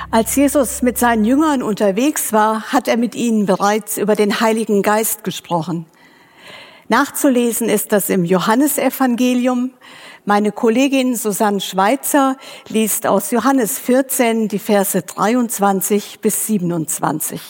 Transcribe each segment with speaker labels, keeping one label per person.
Speaker 1: Als Jesus mit seinen Jüngern unterwegs war, hat er mit ihnen bereits über den Heiligen Geist gesprochen. Nachzulesen ist das im Johannesevangelium. Meine Kollegin Susanne Schweitzer liest aus Johannes 14 die Verse 23 bis 27.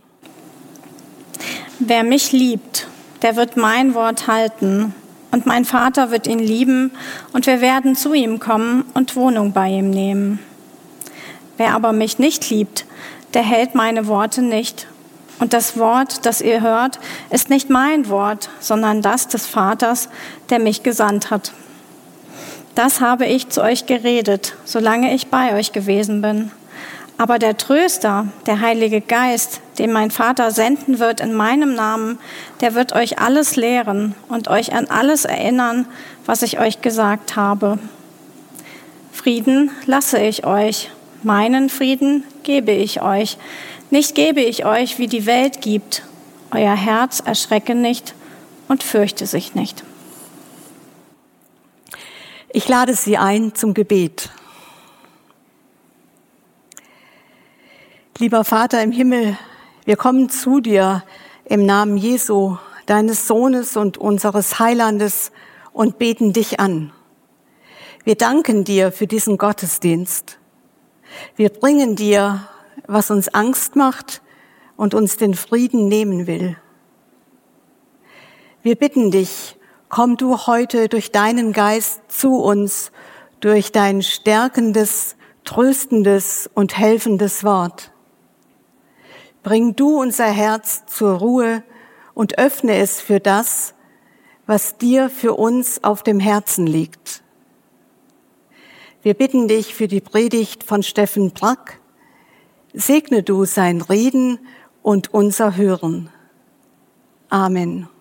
Speaker 2: Wer mich liebt, der wird mein Wort halten, und mein Vater wird ihn lieben, und wir werden zu ihm kommen und Wohnung bei ihm nehmen. Wer aber mich nicht liebt, der hält meine Worte nicht. Und das Wort, das ihr hört, ist nicht mein Wort, sondern das des Vaters, der mich gesandt hat. Das habe ich zu euch geredet, solange ich bei euch gewesen bin. Aber der Tröster, der Heilige Geist, den mein Vater senden wird in meinem Namen, der wird euch alles lehren und euch an alles erinnern, was ich euch gesagt habe. Frieden lasse ich euch, meinen Frieden gebe ich euch. Nicht gebe ich euch, wie die Welt gibt. Euer Herz erschrecke nicht und fürchte sich nicht.
Speaker 1: Ich lade Sie ein zum Gebet. Lieber Vater im Himmel, wir kommen zu dir im Namen Jesu, deines Sohnes und unseres Heilandes, und beten dich an. Wir danken dir für diesen Gottesdienst. Wir bringen dir, was uns Angst macht und uns den Frieden nehmen will. Wir bitten dich, komm du heute durch deinen Geist zu uns, durch dein stärkendes, tröstendes und helfendes Wort. Bring du unser Herz zur Ruhe und öffne es für das, was dir für uns auf dem Herzen liegt. Wir bitten dich für die Predigt von Steffen Brack. Segne du sein Reden und unser Hören. Amen.